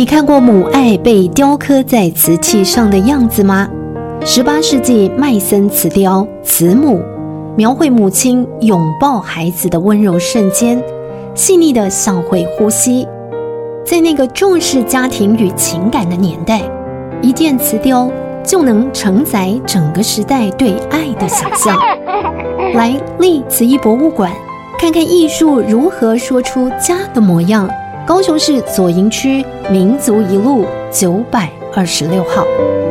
你看过母爱被雕刻在瓷器上的样子吗？18世纪麦森瓷雕《慈母》描绘母亲拥抱孩子的温柔瞬间，细腻的像会呼吸。在那个重视家庭与情感的年代，一件瓷雕就能承载整个时代对爱的想象。来立慈艺博物馆，看看艺术如何说出家的模样。高雄市左营区民族一路926号。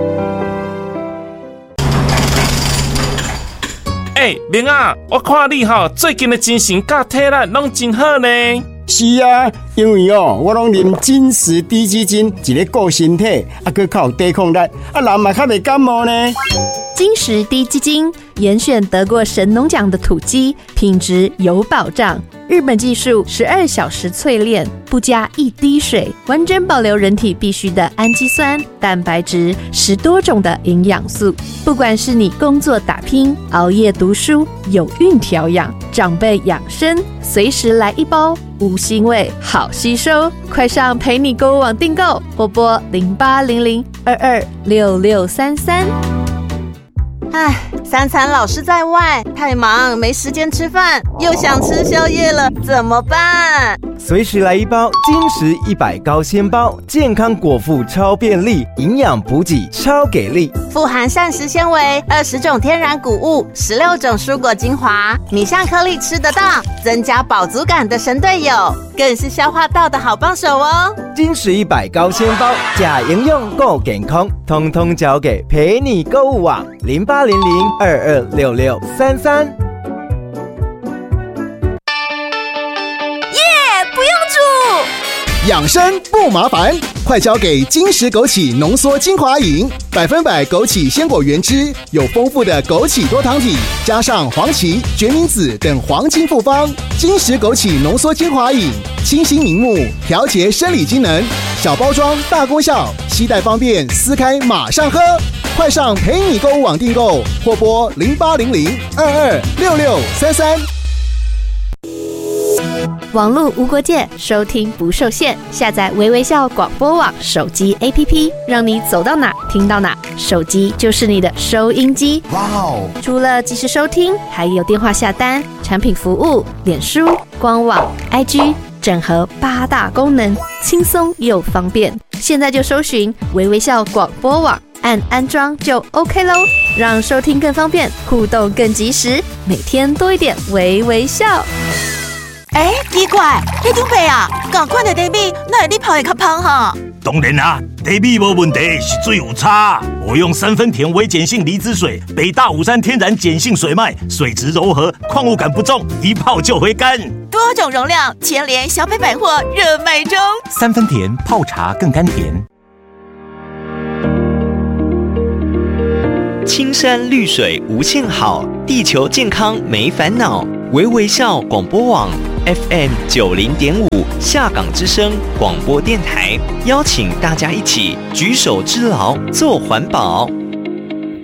明啊，我看你最近的精神甲体力拢真好呢。 是啊，因为我拢啉金石低基金，一个顾身体，还靠抵抗力，人嘛较袂感冒呢。 金石低基金严选得过神农奖的土鸡，品质有保障。日本技术12小时淬炼，不加一滴水，完整保留人体必需的氨基酸、蛋白质，10多种的营养素。不管是你工作打拼、熬夜读书、有孕调养、长辈养生，随时来一包，无腥味，好吸收。快上陪你购物网订购，或拨0800226633。 三餐老是在外，太忙没时间吃饭，又想吃宵夜了，怎么办？ 随时来一包金石100高纤包，健康果腹超便利，营养补给超给力， 富含膳食纤维、20种天然谷物、16种蔬果精华，米香颗粒吃得到，增加饱足感的神队友，更是消化道的好帮手哦。 金石100高纤包，假营养够健康，通通交给陪你购物网0800226633。 不用煮， 养生不麻烦，快交给金石枸杞浓缩精华饮，100%枸杞鲜果原汁，有丰富的枸杞多糖体，加上黄芪、决明子等黄金复方。金石枸杞浓缩精华饮，清新明目，调节生理机能，小包装大功效，携带方便，撕开马上喝。快上陪你购物网订购，或拨0800226633。 网络无国界，收听不受限。下载微微笑广播网手机 APP， 让你走到哪听到哪，手机就是你的收音机。哇哦！除了即时收听，还有电话下单、产品服务、脸书、官网、IG， 整合8大功能，轻松又方便。现在就搜寻微微笑广播网，按安装就 OK 咯，让收听更方便，互动更及时，每天多一点微微笑。 奇怪，你准备啊？赶快的 David， 那你跑会较胖哈？ 当然啦 ，David 没问题，是最有差。我用3分甜微碱性离子水，北大53天然碱性水脉，水质柔和，矿物感不重，一泡就回甘。 多种容量，全联小北百货热卖中。 3分甜，泡茶更甘甜。 青山绿水无限好，地球健康没烦恼。微微笑广播网 FM 90.5下港之声广播电台，邀请大家一起举手之劳，做环保。